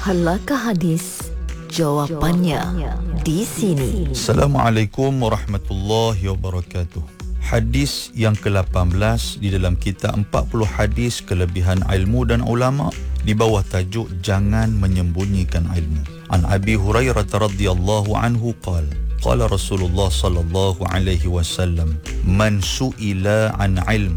Halakah hadis? Jawapannya di sini. Assalamualaikum warahmatullahi wabarakatuh. Hadis yang ke-18 di dalam kitab 40 hadis kelebihan ilmu dan ulama di bawah tajuk Jangan Menyembunyikan Ilmu. An Abi Hurairah radhiyallahu anhu qala Rasulullah sallallahu alaihi wasallam, man su'ila an ilm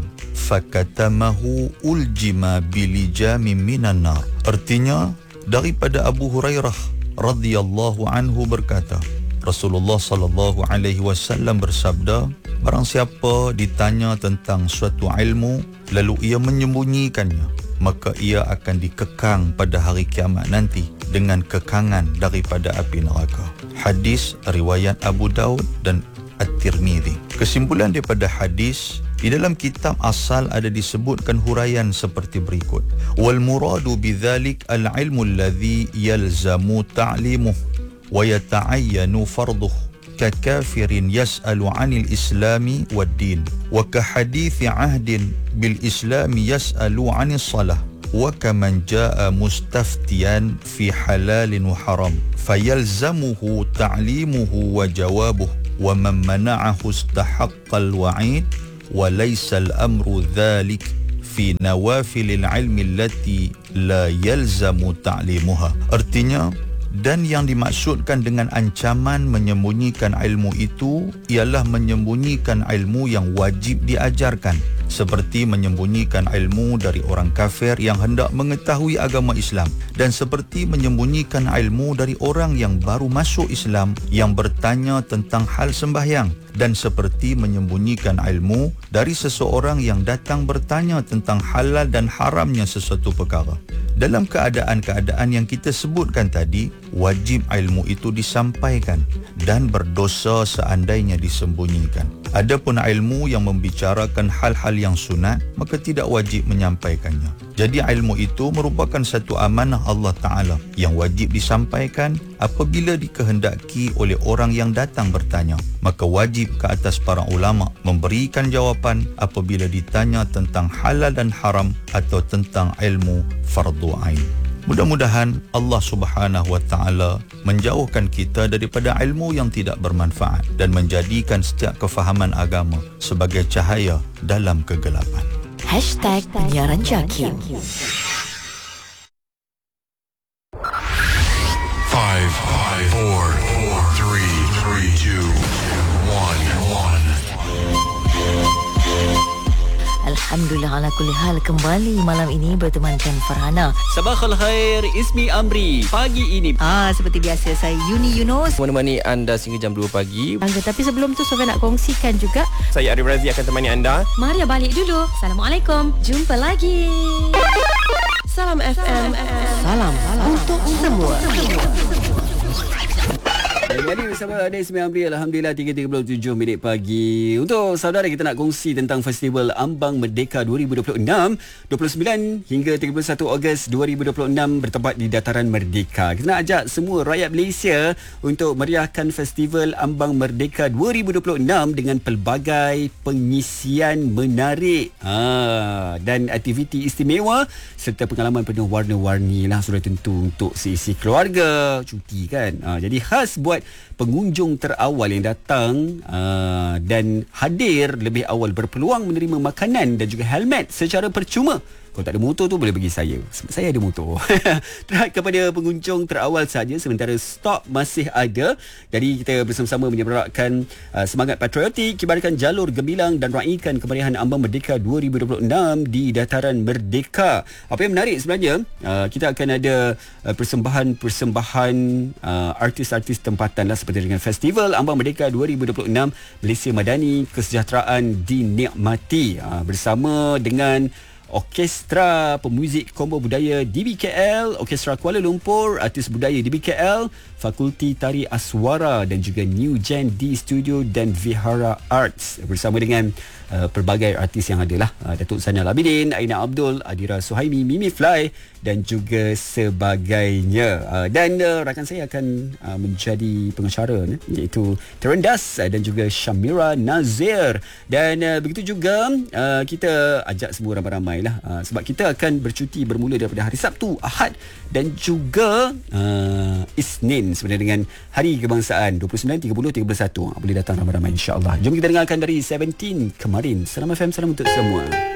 fakatamahu uljima bilijamin minan nar. Artinya, daripada Abu Hurairah radhiyallahu anhu berkata, Rasulullah sallallahu alaihi wasallam bersabda, barang siapa ditanya tentang suatu ilmu lalu ia menyembunyikannya, maka ia akan dikekang pada hari kiamat nanti dengan kekangan daripada api neraka. Hadis riwayat Abu Daud dan At-Tirmidzi. Kesimpulan daripada hadis, di dalam kitab asal ada disebutkan huraian seperti berikut. Wal muradu bidzalik al-ilmu alladhi yalzamu ta'limuhu wa yata'ayyanu farduhu ka kafirin yas'alu 'anil islami wad-din wa ka hadithi 'ahdin bil islami yas'alu 'anis salah wa kaman jaa'a mustaftiyan fi halalin wa haram fayalzamuhu ta'limuhu wa jawabuhu wa man mana'ahu istahaqqal wa'id وليس الأمر ذلك في نوافل العلم التي لا يلزم تعليمها. Artinya, dan yang dimaksudkan dengan ancaman menyembunyikan ilmu itu ialah menyembunyikan ilmu yang wajib diajarkan, seperti menyembunyikan ilmu dari orang kafir yang hendak mengetahui agama Islam, dan seperti menyembunyikan ilmu dari orang yang baru masuk Islam yang bertanya tentang hal sembahyang, dan seperti menyembunyikan ilmu dari seseorang yang datang bertanya tentang halal dan haramnya sesuatu perkara. Dalam keadaan-keadaan yang kita sebutkan tadi, wajib ilmu itu disampaikan dan berdosa seandainya disembunyikan. Adapun ilmu yang membicarakan hal-hal yang sunat, maka tidak wajib menyampaikannya. Jadi ilmu itu merupakan satu amanah Allah Ta'ala yang wajib disampaikan apabila dikehendaki oleh orang yang datang bertanya. Maka wajib ke atas para ulama memberikan jawapan apabila ditanya tentang halal dan haram atau tentang ilmu fardu ain. Mudah-mudahan Allah Subhanahu wa Ta'ala menjauhkan kita daripada ilmu yang tidak bermanfaat dan menjadikan setiap kefahaman agama sebagai cahaya dalam kegelapan. #Penyiaran Jakim. 5, 4, 3, 2, 1. Alhamdulillah ala kulli hal, kembali malam ini bertemankan Farhana. Sabahul khair, Ismi Amri. Pagi ini Seperti biasa, saya Yuni Yunus menemani anda sehingga jam 2 pagi. Tapi sebelum tu Sofia nak kongsikan juga. Saya Arif Razi akan temani anda. Maria balik dulu. Assalamualaikum. Jumpa lagi. Salam FM. Salam untuk semua. Kembali bersama ada Ismi Amri. Alhamdulillah 3.37 minit pagi. Untuk saudara, kita nak kongsi tentang Festival Ambang Merdeka 2026 29 hingga 31 Ogos 2026 bertempat di Dataran Merdeka. Kita nak ajak semua rakyat Malaysia untuk meriahkan Festival Ambang Merdeka 2026 dengan pelbagai pengisian menarik dan aktiviti istimewa serta pengalaman penuh warna-warni lah, sudah tentu untuk seisi keluarga cuti kan. Jadi khas buat pengunjung terawal yang datang dan hadir lebih awal berpeluang menerima makanan dan juga helmet secara percuma. Kalau tak ada motor tu boleh bagi saya, sebab saya ada motor. Terhad kepada pengunjung terawal saja sementara stok masih ada. Jadi kita bersama-sama menyemarakkan semangat patriotik, kibarkan jalur gemilang dan raikan kemeriahan Ambang Merdeka 2026 di Dataran Merdeka. Apa yang menarik sebenarnya, kita akan ada persembahan artis-artis tempatan lah, seperti dengan Festival Ambang Merdeka 2026 Malaysia Madani Kesejahteraan Dinikmati bersama dengan Orkestra Pemuzik Combo Budaya DBKL, Orkestra Kuala Lumpur, Artis Budaya DBKL, Fakulti Tari Aswara dan juga New Gen D Studio dan Vihara Arts bersama dengan pelbagai artis yang ada lah. Datuk Zainal Abidin, Aina Abdul, Adira Suhaimi, Mimi Fly dan juga sebagainya. Dan rakan saya akan menjadi pengacara iaitu Terendas dan juga Shamira Nazir. Dan begitu juga kita ajak semua ramai-ramai lah, sebab kita akan bercuti bermula daripada hari Sabtu, Ahad dan juga Isnin sebenarnya dengan Hari Kebangsaan 29, 30, 31. Boleh datang ramai-ramai insya-Allah. Jom kita dengarkan dari 17 kemarin. Salam FM, salam untuk semua.